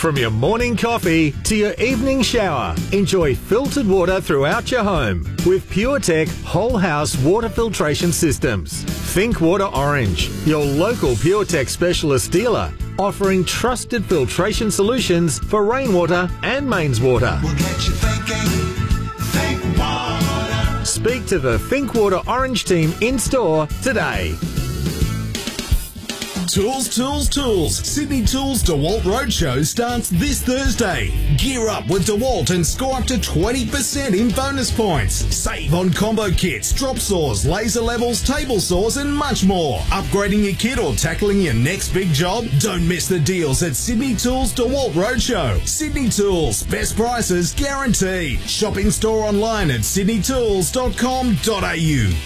From your morning coffee to your evening shower, enjoy filtered water throughout your home with PureTech Whole House Water Filtration Systems. Think Water Orange, your local PureTech specialist dealer, offering trusted filtration solutions for rainwater and mains water. We'll get you thinking. Think water. Speak to the Think Water Orange team in store today. Tools, Tools, Tools. Sydney Tools DeWalt Roadshow starts this Thursday. Gear up with DeWalt and score up to 20% in bonus points. Save on combo kits, drop saws, laser levels, table saws and much more. Upgrading your kit or tackling your next big job? Don't miss the deals at Sydney Tools DeWalt Roadshow. Sydney Tools, best prices guaranteed. Shop in store online at sydneytools.com.au.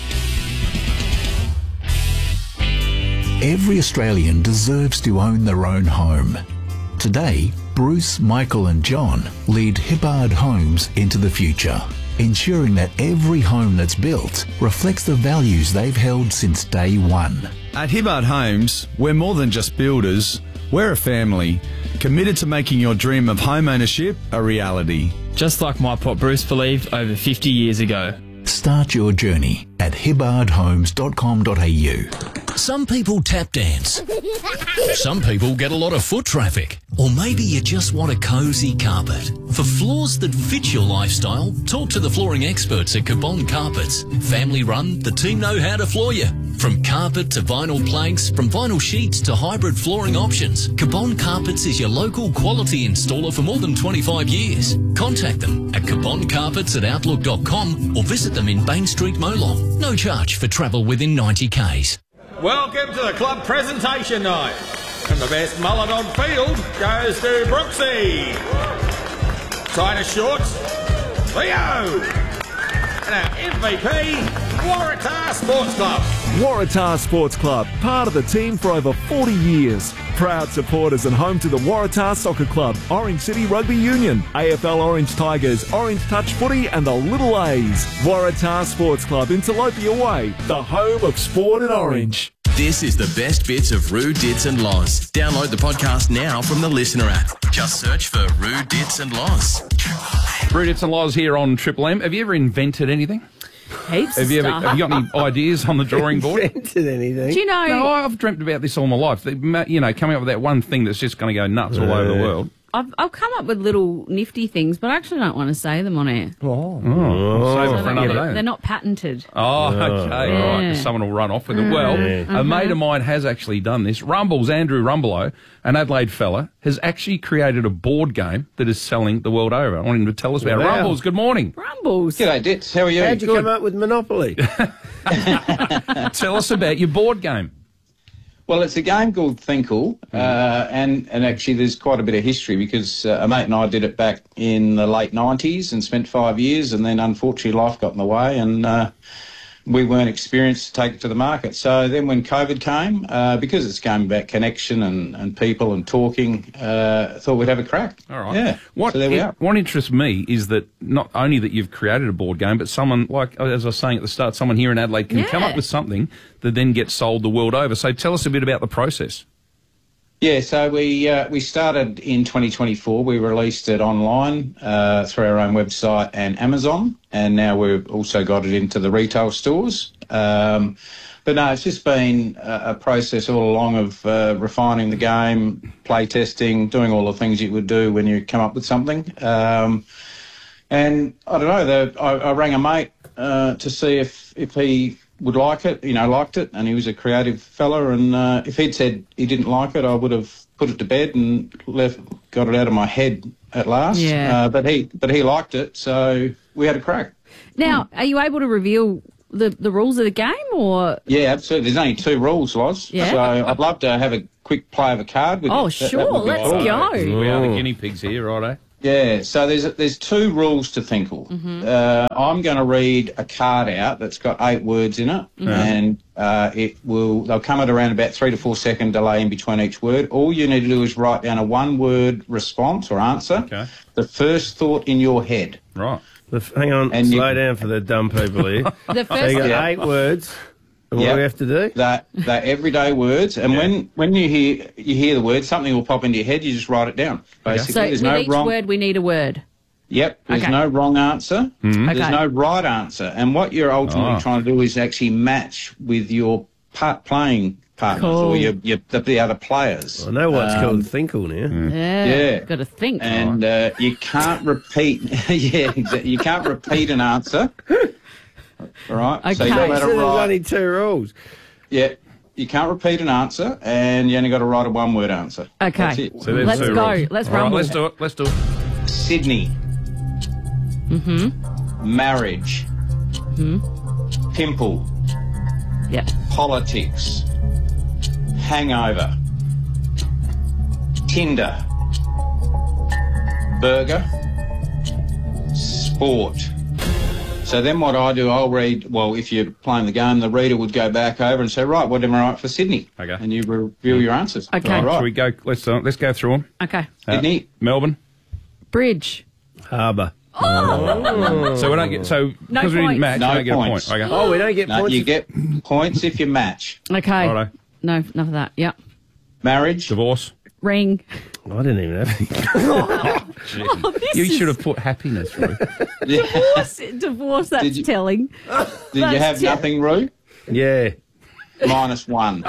Every Australian deserves to own their own home. Today, Bruce, Michael and John lead Hibbard Homes into the future, ensuring that every home that's built reflects the values they've held since day one. At Hibbard Homes, we're more than just builders. We're a family, committed to making your dream of home ownership a reality. Just like my pop Bruce believed over 50 years ago. Start your journey at hibbardhomes.com.au. Some people tap dance. Some people get a lot of foot traffic. Or maybe you just want a cosy carpet. For floors that fit your lifestyle, talk to the flooring experts at Cabon Carpets. Family run, the team know how to floor you. From carpet to vinyl planks, from vinyl sheets to hybrid flooring options, Cabon Carpets is your local quality installer for more than 25 years. Contact them at caboncarpets@outlook.com or visit them in Bain Street, Molong. No charge for travel within 90 k's. Welcome to the club presentation night. And the best mullet on field goes to Brooksy. China Shorts, Leo. And our MVP, Waratah Sports Club. Waratah Sports Club, part of the team for over 40 years. Proud supporters and home to the Waratah Soccer Club, Orange City Rugby Union, AFL Orange Tigers, Orange Touch Footy and the Little A's. Waratah Sports Club in Tilapia Way, the home of sport in Orange. This is the best bits of Roo, Dits and Loz. Download the podcast now from the Listener app. Just search for Roo, Dits and Loz. Roo, Dits and Loz here on Triple M. Have you ever invented anything? Heaps have you got any ideas on the drawing board? Invented anything? Do you know? No, I've dreamt about this all my life. You know, coming up with that one thing that's just going to go nuts all over the world. I've come up with little nifty things, but I actually don't want to say them on air. Save it for another day. They're not patented. Oh, okay, Yeah. right. 'Cause someone will run off with it. Well, a mate of mine has actually done this. Rumbles, Andrew Rumbelow, an Adelaide fella, has actually created a board game that is selling the world over. I want him to tell us about it. Wow. Rumbles, good morning. Rumbles. G'day, Dits. How are you? How'd you come up with Monopoly? Tell us about your board game. Well, it's a game called Thinkle, and actually there's quite a bit of history because a mate and I did it back in the late 90s and spent 5 years, and then unfortunately life got in the way and we weren't experienced to take it to the market. So then when COVID came, because it's a game about connection and people and talking, thought we'd have a crack. All right. Yeah, so there we are. What interests me is that not only that you've created a board game, but someone, like as I was saying at the start, someone here in Adelaide can come up with something that then gets sold the world over. So tell us a bit about the process. Yeah, so we started in 2024. We released it online through our own website and Amazon, and now we've also got it into the retail stores. But no, it's just been a process all along of refining the game, play testing, doing all the things you would do when you come up with something. And I don't know, I rang a mate to see if he would like it, liked it, and he was a creative fella, and if he'd said he didn't like it, I would have put it to bed and got it out of my head at last. Yeah. But he liked it, so we had a crack. Now, are you able to reveal the rules of the game, or? Yeah, absolutely. There's only 2 rules, Loz. Yeah. So I'd love to have a quick play of a card with you. Oh, sure, let's go. We are the guinea pigs here, righto? Yeah, so there's 2 rules to Thinkle. I'm going to read a card out that's got 8 words in it, and they'll come at around about 3 to 4 second delay in between each word. All you need to do is write down a 1-word response or answer. Okay. The first thought in your head. Right. Hang on, slow down for the dumb people here. The So first you got 8 words. What do we have to do? They're everyday words, and when you hear the word, something will pop into your head. You just write it down. Basically, So there's with no each wrong. word, we need a word. Yep, there's Okay. no wrong answer. Mm-hmm. There's Okay. no right answer, and what you're ultimately Oh. trying to do is actually match with your playing partners Cool. or the other players. I know what's called Thinkle now. Yeah. Got to think. And you can't repeat. You can't repeat an answer. All right. So Okay. you So got to there's write. only 2 rules. Yeah. You can't repeat an answer, and you only got to write a one-word answer. That's Okay. it. So there's Let's 2 go. rules. Let's All right, rumble. let's do it. Let's do it. Sydney. Marriage. Pimple. Yeah. Politics. Hangover. Tinder. Burger. Sport. So then what I do, I'll read, well, if you're playing the game, the reader would go back over and say, right, what am I right for Sydney? Okay. And you reveal your answers. Okay. All right. Right. Shall we go? Let's go through them. Okay. Sydney. Melbourne. Bridge. Harbour. So we don't get No because we didn't points. match. No we don't get points. a point. Okay. Oh, we don't get No, points. you get points if you match. Okay. Righto. No, enough of that. Yeah. Marriage. Divorce. Ring. I didn't even have any. Oh, this You is should have put happiness through. divorce. That's Did you- telling. Did you That's have nothing, Roo? Yeah. -1.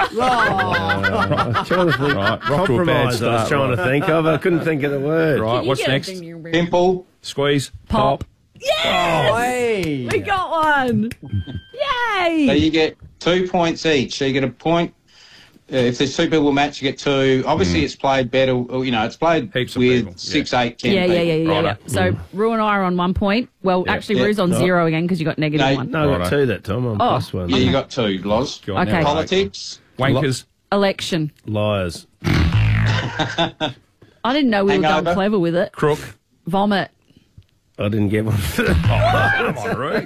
I was trying to think. Right, rock to a bad Compromise I was start. trying to think of. I couldn't think of the word. Right, You what's get next? everything you- Pimple. Squeeze. Pop. Yes! Hey. We got one. Yay! So you get 2 points each. So you get a point. If there's 2 people match, you get 2. Obviously, it's played better. Or, it's played Heaps of with people, 6, 8, 10 yeah, people. yeah, yeah, yeah, yeah. Righto. So Rue and I are on 1 point. Well, actually, Yeah. Rue's on 0 again because you got negative No, 1. No, I got Righto. 2 that time. I'm plus 1. Yeah, you got 2, Loz. Go on Okay. now. Politics. Wankers. Election. Liars. I didn't know we were Hangover. going clever with it. Crook. Vomit. I didn't get one. Come on, Roo.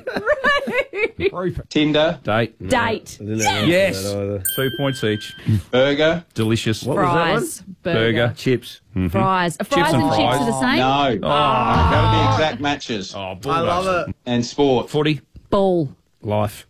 Tinder. Date. Date. I didn't have one Yes. for that either. 2 points each. Burger. Delicious. What was that one? Fries. Burger. Chips. Fries. Fries and and chips fries. are the same? No. Got to be exact matches. Oh, I love it. And sport. Footy. Ball. Life.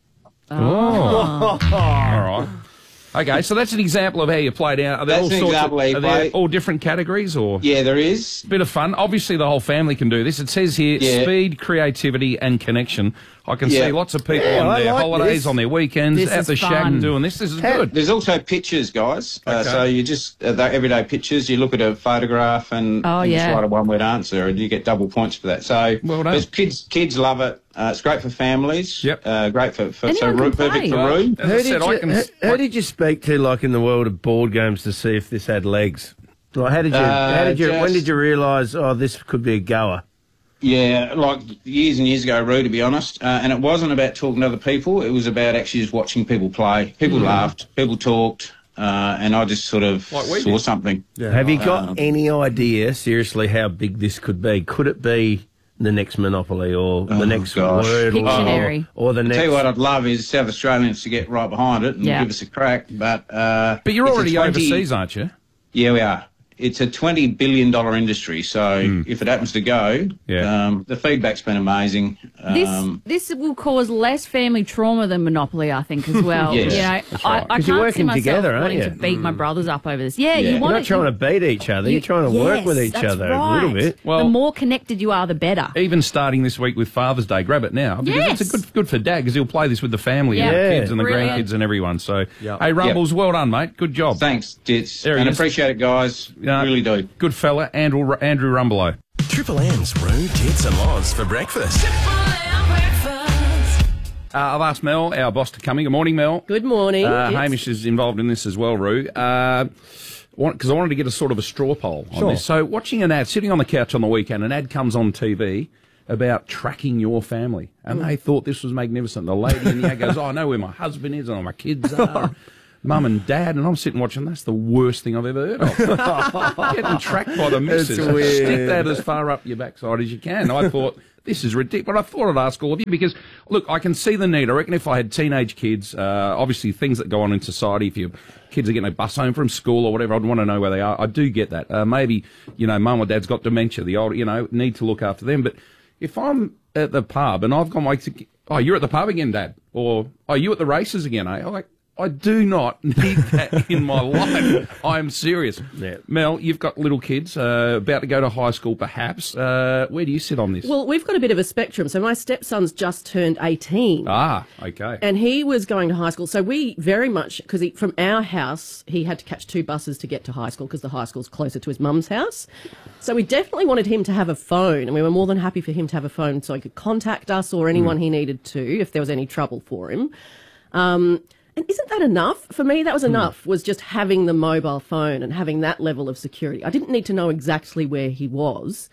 All right. Okay, so that's an example of how you played out. Are there That's all an sorts example how you are there play. all different categories or? Yeah, there is. Bit of fun. Obviously, the whole family can do this. It says here Yeah. speed, creativity, and connection. I can Yeah. see lots of people Yeah, on I their like holidays, this. on their weekends, This at is the shack fun. doing this. This is good. There's also pictures, guys. So you just, they're everyday pictures. You look at a photograph and Oh, you just yeah. write a one-word answer and you get double points for that. So Well done. there's kids love it. It's great for families. Yep. Great for Anyone can perfect play. for Roo. As I said, I can. Who did you speak to, like in the world of board games, to see if this had legs? Like, when did you realise, this could be a goer? Yeah, like years and years ago, Roo, to be honest. And it wasn't about talking to other people. It was about actually just watching people play. People laughed, people talked, and I just sort of Like we saw did. something. Have you got any idea, seriously, how big this could be? Could it be the next Monopoly or the next gosh. word Pictionary. or the next... Tell you what I'd love is South Australians to get right behind it and Yeah. give us a crack. But But you're it's a already 20 overseas, aren't you? Yeah, we are. It's a $20 billion industry, so if it happens to go, the feedback's been amazing. This will cause less family trauma than Monopoly, I think, as well. Yes, you know, that's I right. can't 'Cause you're see working myself together, aren't wanting you? to beat my brothers up over this. Yeah, Yeah. you You're want You're not trying to beat each other, you're trying to work with each that's other right. a little bit. Well- the more connected you are, the better. Even starting this week with Father's Day, grab it now because it's a good for Dad because he'll play this with the family and Yeah. the kids and the Brilliant. grandkids and everyone. So, hey, Rumbles, well done, mate. Good job. Thanks, Dits. There he And is. appreciate it, guys. Really do. Good fella, Andrew Rumbelow. Triple M's Roo, Tits and Loz for breakfast. I've asked Mel, our boss, to come in. Good morning, Mel. Good morning. Hamish is involved in this as well, Roo. Because I wanted to get a sort of a straw poll on this. So watching an ad, sitting on the couch on the weekend, an ad comes on TV about tracking your family. And they thought this was magnificent. The lady in the ad goes, I know where my husband is and where my kids are. Mum and Dad, and I'm sitting watching. That's the worst thing I've ever heard of. Getting tracked by the missus. That's weird. Stick that as far up your backside as you can. I thought, this is ridiculous. But I thought I'd ask all of you because, look, I can see the need. I reckon if I had teenage kids, obviously things that go on in society, if your kids are getting a bus home from school or whatever, I'd want to know where they are. I do get that. Maybe, mum or dad's got dementia, the old, need to look after them. But if I'm at the pub and I've got oh, you're at the pub again, Dad, or oh, you at the races again, eh? I'm like, I do not need that in my life. I'm serious. Yeah. Mel, you've got little kids about to go to high school, perhaps. Where do you sit on this? Well, we've got a bit of a spectrum. So my stepson's just turned 18. Ah, okay. And he was going to high school. So we very much, because from our house, he had to catch 2 buses to get to high school because the high school's closer to his mum's house. So we definitely wanted him to have a phone, and we were more than happy for him to have a phone so he could contact us or anyone he needed to if there was any trouble for him. And isn't that enough? For me, that was enough, was just having the mobile phone and having that level of security. I didn't need to know exactly where he was.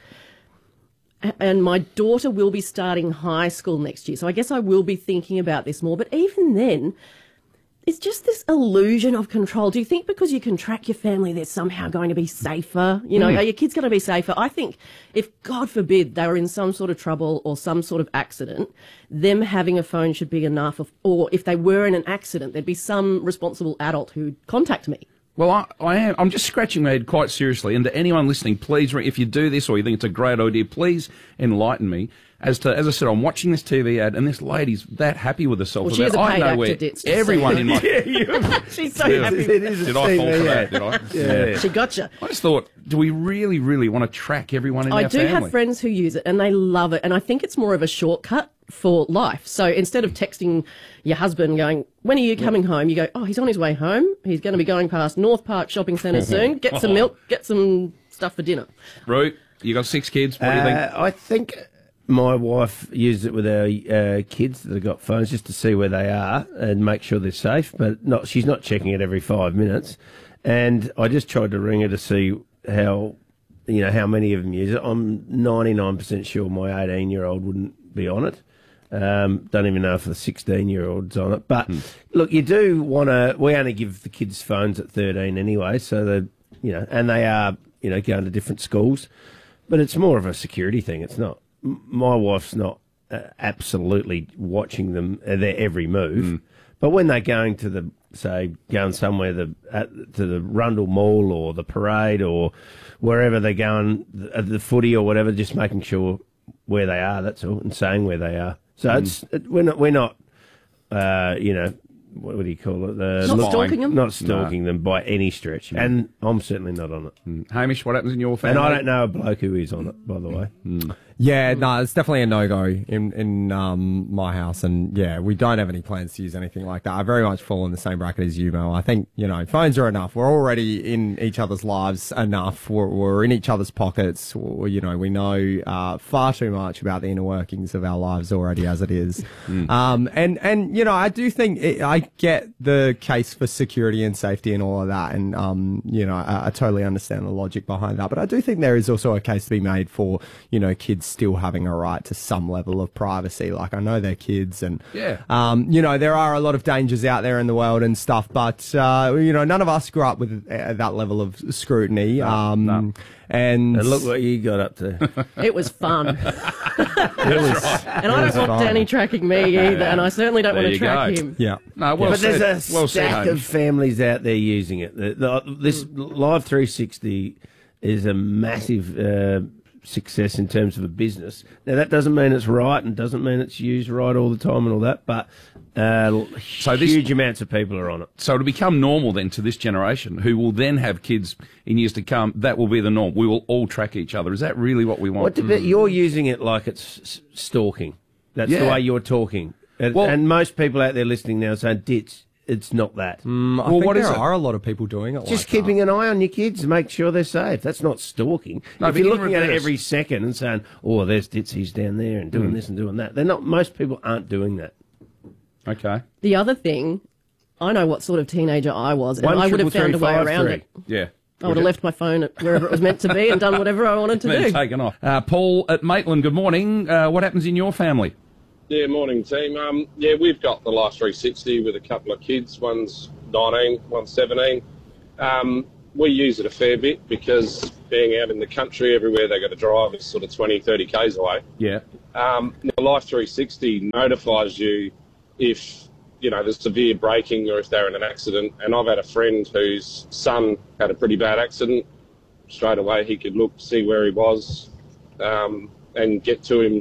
And my daughter will be starting high school next year, so I guess I will be thinking about this more. But even then, it's just this illusion of control. Do you think because you can track your family, they're somehow going to be safer? You know, are your kids going to be safer? I think if, God forbid, they were in some sort of trouble or some sort of accident, them having a phone should be enough. Or if they were in an accident, there'd be some responsible adult who'd contact me. Well, I'm just scratching my head quite seriously. And to anyone listening, please, if you do this or you think it's a great idea, please enlighten me. As I said, I'm watching this TV ad, and this lady's that happy with herself. Well, she's a paid actor, Ditz. Everyone in my... She's so happy. It is Did I fall for that, did I? Yeah. She gotcha. I just thought, do we really, really want to track everyone in our family? I do have friends who use it, and they love it. And I think it's more of a shortcut for life. So instead of texting your husband going, when are you coming home? You go, oh, he's on his way home. He's going to be going past North Park Shopping Centre soon. Get some milk, get some stuff for dinner. Root, you got 6 kids. What do you think? I think my wife uses it with our kids that have got phones just to see where they are and make sure they're safe, but she's not checking it every 5 minutes. And I just tried to ring her to see how many of them use it. I'm 99% sure my 18-year-old wouldn't be on it. Don't even know if the 16-year-old's on it. But look, you do want to. We only give the kids phones at 13 anyway, so and they are going to different schools. But it's more of a security thing. It's not. My wife's not absolutely watching them their every move. But when they're going to going somewhere to the Rundle Mall or the parade or wherever they're going, the footy or whatever, just making sure where they are. That's all, and saying where they are. So we're not what do you call it? Not stalking them? Not stalking them by any stretch. And I'm certainly not on it. Hamish, what happens in your family? And I don't know a bloke who is on it, by the way. Yeah, no, it's definitely a no-go in my house. And, yeah, we don't have any plans to use anything like that. I very much fall in the same bracket as you, Mel. I think, phones are enough. We're already in each other's lives enough. We're in each other's pockets. We know far too much about the inner workings of our lives already as it is. And I do think I get the case for security and safety and all of that. And, I totally understand the logic behind that. But I do think there is also a case to be made for, kids still having a right to some level of privacy. Like, I know they're kids and, there are a lot of dangers out there in the world and stuff, but, none of us grew up with that level of scrutiny. No. And look what you got up to. It was fun. And I don't want Danny tracking me either, and I certainly don't want to track him. Yeah. No, but there's a stack of families out there using it. This Live 360 is a massive success in terms of a business. Now, that doesn't mean it's right and doesn't mean it's used right all the time and all that, but huge amounts of people are on it. So to become normal then to this generation, who will then have kids in years to come, that will be the norm. We will all track each other. Is that really what we want? You're using it like it's stalking. That's the way you're talking. And most people out there listening now are saying, it's not that. I think there are a lot of people doing it. Just keeping an eye on your kids, make sure they're safe. That's not stalking. No, if you're looking at it every second and saying, "Oh, there's Ditsy's down there and doing this and doing that," they're not. Most people aren't doing that. Okay. The other thing, I know what sort of teenager I was, and I would have found a way around it. Yeah. I would have left my phone wherever it was meant to be and done whatever I wanted to do. Taken off. Paul at Maitland, good morning. What happens in your family? Yeah, morning, team. We've got the Life 360 with a couple of kids. One's 19, one's 17. We use it a fair bit because being out in the country, everywhere they got to drive is sort of 20, 30 k's away. Yeah. Now, Life 360 notifies you if, there's severe braking or if they're in an accident. And I've had a friend whose son had a pretty bad accident. Straight away, he could look, see where he was, and get to him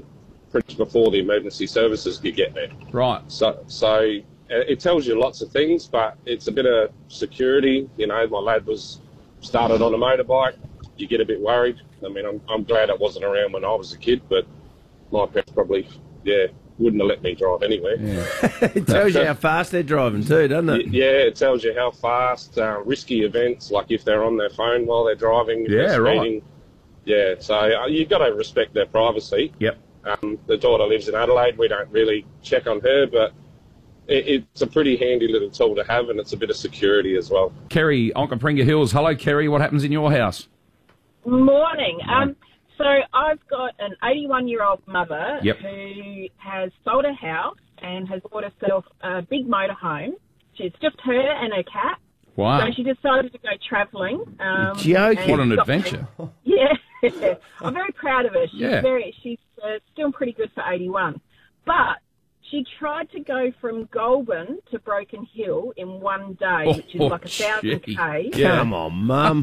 pretty much before the emergency services could get there. Right. So it tells you lots of things, but it's a bit of security. You know, my lad was started on a motorbike. You get a bit worried. I mean, I'm glad it wasn't around when I was a kid, but my parents probably, wouldn't have let me drive anywhere. It tells you how fast they're driving too, doesn't it? Yeah, it tells you how fast, risky events, like if they're on their phone while they're driving, if they're speeding. Yeah, so you've got to respect their privacy. Yep. The daughter lives in Adelaide. We don't really check on her, but it's a pretty handy little tool to have, and it's a bit of security as well. Kerry, Onkaparinga Hills. Hello, Kerry. What happens in your house? Morning. So I've got an 81-year-old mother who has sold her house and has bought herself a big motorhome. It's just her and her cat. Wow. So she decided to go travelling. Joking. What an adventure. Yeah. I'm very proud of her. She's she's still pretty good for 81. But she tried to go from Goulburn to Broken Hill in one day, which is like 1,000 K. Come on, Mum.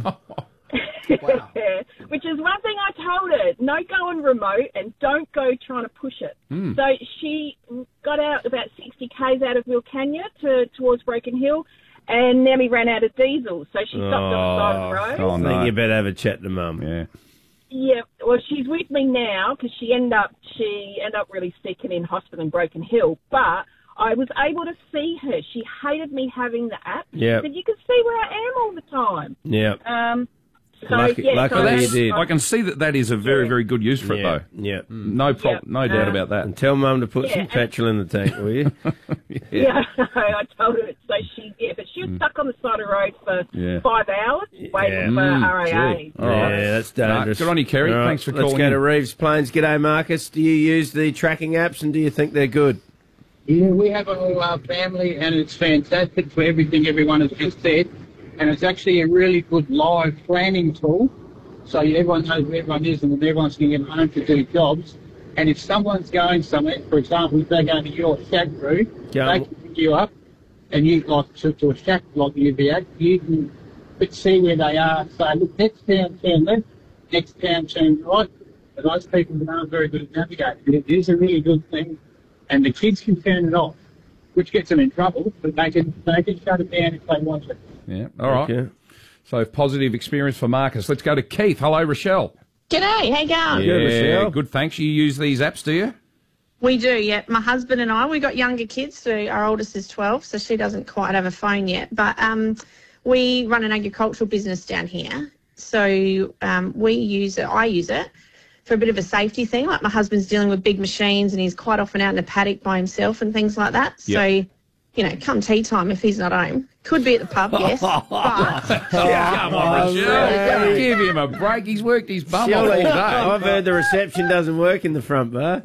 Which is one thing I told her, no going remote and don't go trying to push it. So she got out about 60 Ks out of Wilcannia towards Broken Hill, and now we ran out of diesel, so she stopped on the side of the road. I think you better have a chat to Mum. Yeah, well, she's with me now because she ended up really sick and in hospital in Broken Hill, but I was able to see her. She hated me having the app. Yeah. But you can see where I am all the time. Yeah. Luckily you did. I can see that is a very, very good use for it, though. Yeah. No problem, no doubt about that. And tell Mum to put some petrol in the tank, will you? I told her. So but she was stuck on the side of the road for 5 hours waiting for RAA. All right. Yeah, that's dangerous. Good on you, Kerry. All right, Thanks for calling. Let's go to Reeves Plains. G'day, Marcus. Do you use the tracking apps and do you think they're good? Yeah, we have a whole family and it's fantastic for everything everyone has just said. And it's actually a really good live planning tool. So everyone knows where everyone is and everyone's going to get home to do jobs. And if someone's going somewhere, for example, if they're going to your shack route, they can pick you up and you like to a shack like you'd be at, you can see where they are. Say, look, next town turn left, next town turn right. But those people aren't very good at navigating. It is a really good thing. And the kids can turn it off, which gets them in trouble, but they can shut it down if they want to. Yeah, all right. Okay. So positive experience for Marcus. Let's go to Keith. Hello, Rochelle. G'day, how you going? Yeah, Rochelle. Good, thanks. You use these apps, do you? We do, yeah. My husband and I, we got younger kids, so our oldest is 12, so she doesn't quite have a phone yet. But we run an agricultural business down here, so I use it for a bit of a safety thing. Like my husband's dealing with big machines and he's quite often out in the paddock by himself and things like that. Yep. So, come tea time if he's not home. Could be at the pub, yes. But come on, Rochelle. Give him a break. He's worked his bum off all day. I've heard the reception doesn't work in the front bar.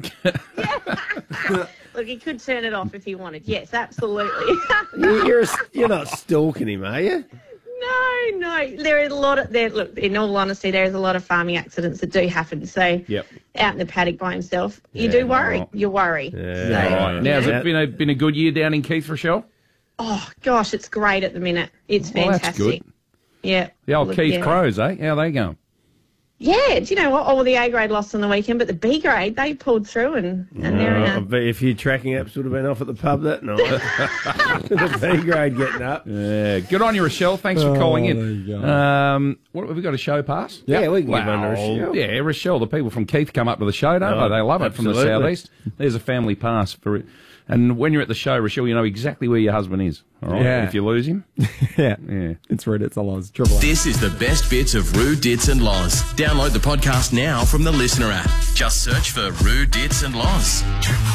Look, he could turn it off if he wanted. Yes, absolutely. You're not stalking him, are you? No. There is a lot of look, in all honesty, there is a lot of farming accidents that do happen. So out in the paddock by himself, you do worry. Right. You worry. Right. Now, has it been a good year down in Keith, Rochelle? Oh gosh, it's great at the minute. It's fantastic. That's good. Yeah. The old Keith Crows, eh? How are they going? Yeah, do you know what? All the A grade lost on the weekend, but the B grade, they pulled through and they're in I bet if your tracking apps would have been off at the pub that night. The B grade getting up. Yeah, good on you, Rochelle. Thanks for calling in. What have we got a show pass? Yeah, we can give on to Rochelle. Yeah, Rochelle, the people from Keith come up to the show, don't they? They love it from the southeast. There's a family pass for it. And when you're at the show, Rochelle, you know exactly where your husband is. All right? Yeah. If you lose him. Yeah. It's Rude, it's a Loz. Triple A. This is the best bits of Rude, Dits and Loz. Download the podcast now from the Listener app. Just search for Rude, Dits and Loz.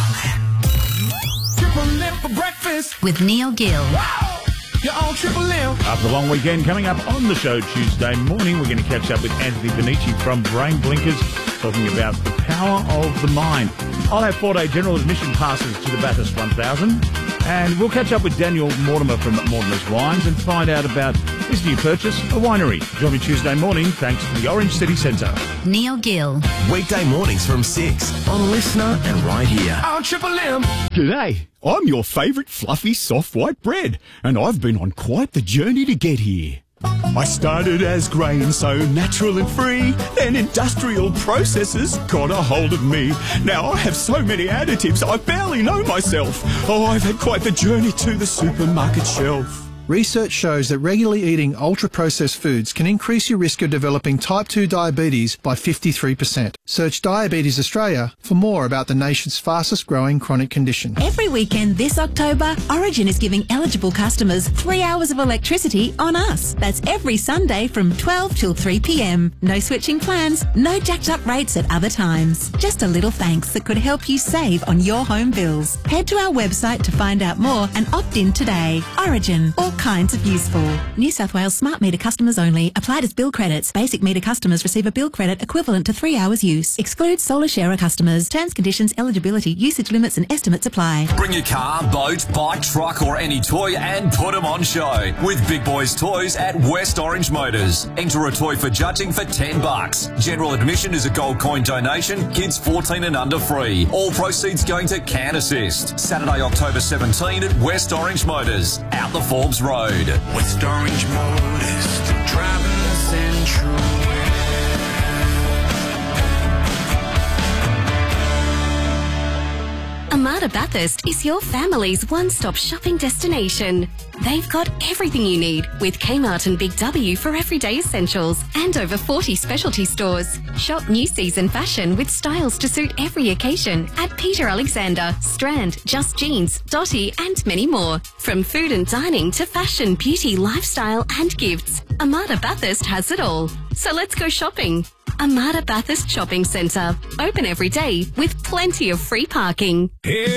Triple M for breakfast. With Neil Gill. You're on Triple M. After the long weekend, coming up on the show Tuesday morning, we're going to catch up with Anthony Benici from Brain Blinkers, talking about the power of the mind. I'll have 4-day general admission passes to the Bathurst 1000, and we'll catch up with Daniel Mortimer from Mortimer's Wines and find out about his new purchase, a winery. Join me Tuesday morning, thanks to the Orange City Centre. Neil Gill. Weekday mornings from 6 on Listener and right here. On Triple M. G'day, I'm your favourite fluffy soft white bread, and I've been on quite the journey to get here. I started as grain, so natural and free. Then industrial processes got a hold of me. Now I have so many additives, I barely know myself. Oh, I've had quite the journey to the supermarket shelf. Research shows that regularly eating ultra-processed foods can increase your risk of developing type 2 diabetes by 53%. Search Diabetes Australia for more about the nation's fastest growing chronic condition. Every weekend this October, Origin is giving eligible customers 3 hours of electricity on us. That's every Sunday from 12 till 3 p.m. No switching plans, no jacked up rates at other times. Just a little thanks that could help you save on your home bills. Head to our website to find out more and opt in today. Origin, all kinds of useful. New South Wales smart meter customers only. Applied as bill credits. Basic meter customers receive a bill credit equivalent to 3 hours use. Excludes solar sharer customers. Terms, conditions, eligibility, usage limits and estimates apply. Bring your car, boat, bike, truck or any toy and put them on show with Big Boys Toys at West Orange Motors. Enter a toy for judging for $10. General admission is a gold coin donation. Kids 14 and under free. All proceeds going to Can Assist. Saturday, October 17 at West Orange Motors. Out the Forbes Road. West Orange Motors, driving central. Armada Bathurst is your family's one-stop shopping destination. They've got everything you need with Kmart and Big W for everyday essentials and over 40 specialty stores. Shop new season fashion with styles to suit every occasion at Peter Alexander, Strand, Just Jeans, Dotty and many more. From food and dining to fashion, beauty, lifestyle and gifts, Armada Bathurst has it all. So let's go shopping. Armada Bathurst Shopping Centre. Open every day with plenty of free parking.